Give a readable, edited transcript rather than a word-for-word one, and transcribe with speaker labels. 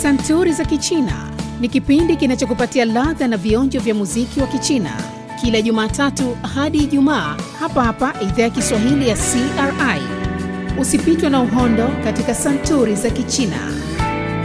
Speaker 1: Santuri za Kichina ni kipindi kinachokupatia ladha na vionjo vya muziki wa Kichina kila Jumatatu hadi Ijumaa hapa Idhaa ya Kiswahili ya CRI. Usipitwe na uhondo katika Santuri za Kichina.